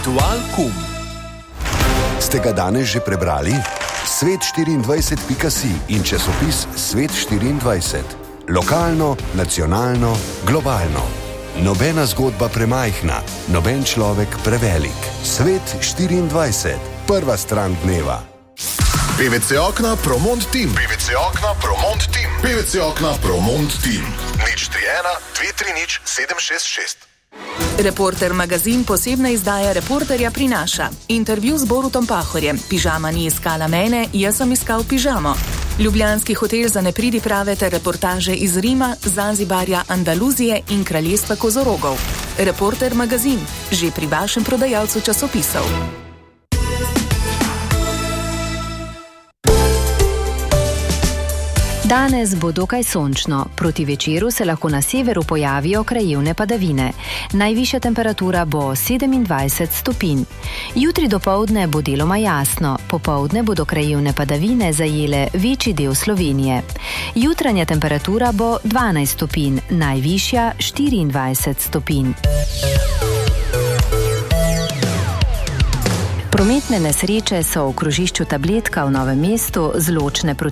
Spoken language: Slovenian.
Aktualkum. Ste ga danes že prebrali? Svet24.si in časopis Svet24. Lokalno, nacionalno, globalno. Nobena zgodba premajhna, noben človek prevelik. Svet24. Prva stran dneva. PVC Okna Promont Team. PVC Okna Promont Team. PVC Okna Promont Team. 031 230 766. Reporter magazin posebna izdaja Reporterja prinaša. Intervju z Borutom Pahorjem. Pižama ni iskala mene, jaz sem iskal pižamo. Ljubljanski hotel za nepridiprave ter reportaže iz Rima, Zanzibarja, Andaluzije in kraljestva kozorogov. Reporter magazin, že pri vašem prodajalcu časopisov. Danes bo dokaj sončno. Proti večeru se lahko na severu pojavijo krajevne padavine. Najvišja temperatura bo 27 stopinj. Jutri dopoldne bo deloma jasno. Popoldne bodo krajevne padavine zajele večji del Slovenije. Jutranja temperatura bo 12 stopinj, najvišja 24 stopinj. Prometne nesreče so v krožišču Tabletka v Novem mestu, z ločne proti